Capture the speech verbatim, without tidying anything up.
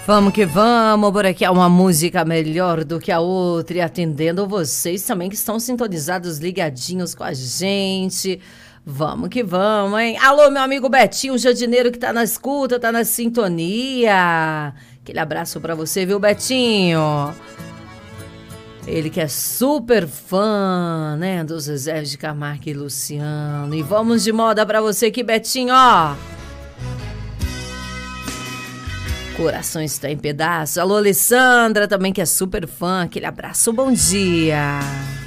Vamos que vamos, por aqui é uma música melhor do que a outra e atendendo vocês também que estão sintonizados, ligadinhos com a gente. Vamos que vamos, hein? Alô, meu amigo Betinho, o jardineiro que tá na escuta, tá na sintonia. Aquele abraço pra você, viu, Betinho? Ele que é super fã, né, dos Zezé de Camargo e Luciano. E vamos de moda pra você aqui, Betinho, ó. Coração está em pedaço. Alô, Alessandra, também que é super fã. Aquele abraço, bom dia.